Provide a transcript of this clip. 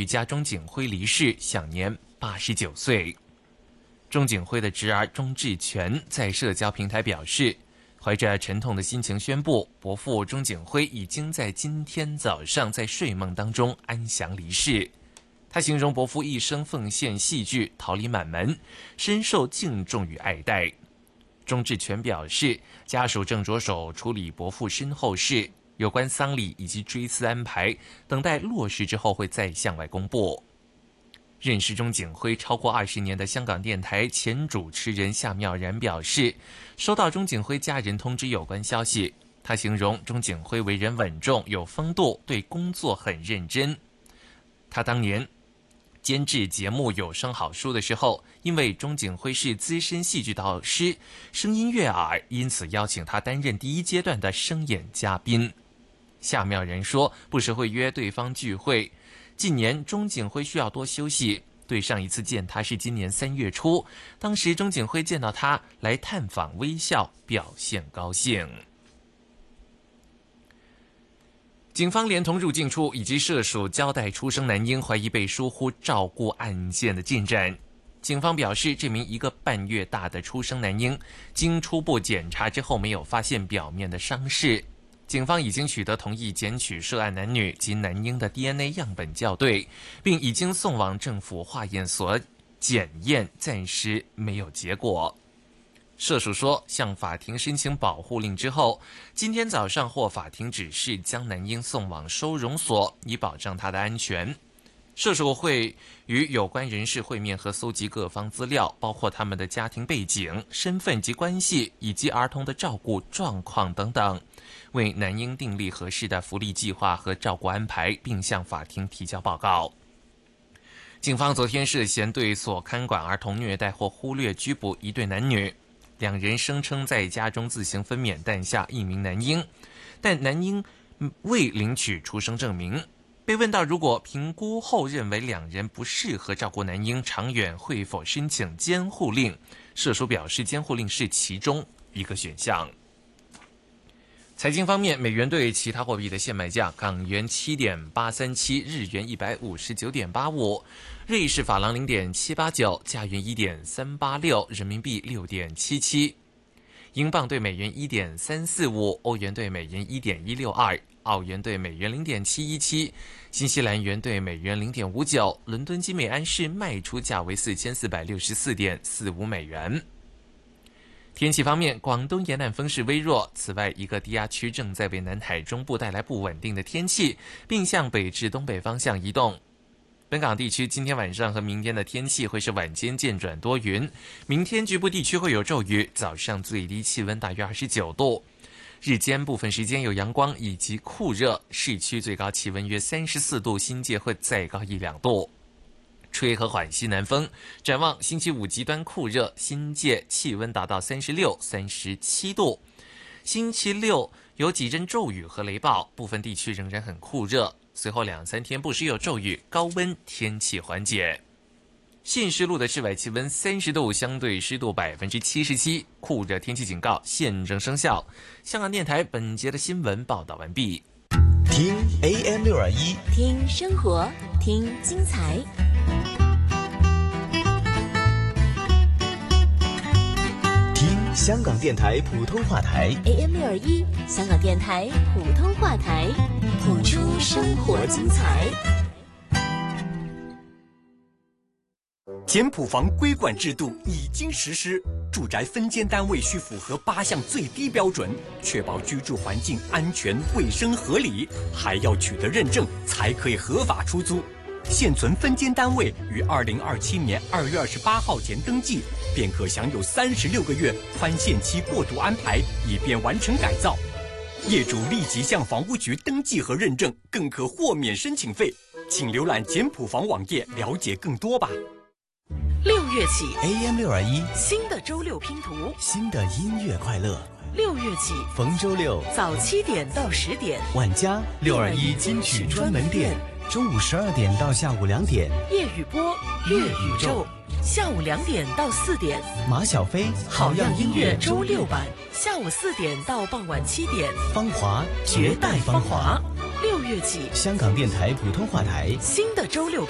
育家钟景辉离世，享年89岁。钟景辉的侄儿钟志全在社交平台表示，怀着沉痛的心情宣布，伯父钟景辉已经在今天早上在睡梦当中安详离世。他形容伯父一生奉献戏剧，桃李满门，深受敬重与爱戴。钟志全表示，家属正着手处理伯父身后事，有关丧礼以及追思安排，等待落实之后会再向外公布。认识钟景辉超过20年的香港电台前主持人夏妙然表示，收到钟景辉家人通知有关消息，他形容钟景辉为人稳重有风度，对工作很认真。他当年监制节目《有声好书》的时候，因为钟景辉是资深戏剧导师，声音悦耳，因此邀请他担任第一阶段的声演嘉宾。夏妙然说，不时会约对方聚会。近年钟景辉需要多休息，对上一次见他是今年3月初，当时钟景辉见到他来探访，微笑，表现高兴。警方连同入境处以及涉属交代出生男婴怀疑被疏忽照顾案件的进展。警方表示，这名1个半月大的出生男婴经初步检查之后，没有发现表面的伤势。警方已经取得同意，检取涉案男女及男婴的 DNA 样本校对，并已经送往政府化验所检验，暂时没有结果。涉属说，向法庭申请保护令之后，今天早上获法庭指示将男婴送往收容所，以保障他的安全。涉属会与有关人士会面和搜集各方资料，包括他们的家庭背景、身份及关系，以及儿童的照顾状况等等，为男婴订立合适的福利计划和照顾安排，并向法庭提交报告。警方昨天涉嫌对所看管儿童虐待或忽略拘捕1对男女，2人声称在家中自行分娩诞下1名男婴，但男婴未领取出生证明。被问到如果评估后认为2人不适合照顾男婴，长远会否申请监护令，涉属表示监护令是其中一个选项。财经方面，美元对其他货币的现卖价：港元7.837，日元159.85，瑞士法郎0.789，加元1.386，人民币6.77，英镑对美元1.345，欧元对美元1.162，澳元对美元0.717，新西兰元对美元0.59，伦敦金每安士卖出价为4464.45美元。天气方面，广东沿岸风势微弱，此外一个低压区正在为南海中部带来不稳定的天气，并向北至东北方向移动。本港地区今天晚上和明天的天气会是晚间渐转多云，明天局部地区会有骤雨，早上最低气温大约29度，日间部分时间有阳光以及酷热，市区最高气温约34度，新界会再高1-2度，吹和缓西南风。展望星期5极端酷热，新界气温达到36、37度。星期6有几阵骤雨和雷暴，部分地区仍然很酷热，随后2-3天不时有骤雨，高温天气缓解。信实路的室外气温30度，相对湿度77%，酷热天气警告现正生效。香港电台本节的新闻报道完毕。 听 AM621， 听生活，听精彩。 听香港电台普通话台 AM621，香港电台普通话台，谱出生活精彩。 简谱房规管制度已经实施，住宅分间单位需符合8项最低标准，确保居住环境安全、卫生、合理，还要取得认证才可以合法出租。现存分间单位于2027年2月28号前登记，便可享有36个月宽限期过渡安排，以便完成改造。业主立即向房屋局登记和认证，更可豁免申请费。请浏览简谱房网页了解更多吧。 6月起 AM621， 新的周六拼图， 新的音乐快乐。 6月起逢周六早7点到10点， 万家621金曲专门店，中午12点到下午2点， 夜雨波乐宇宙，下午2点到4点， 马小飞好样音乐周6版，下午4点到傍晚7点， 芳华绝代芳华。 6月起香港电台普通话台新的周六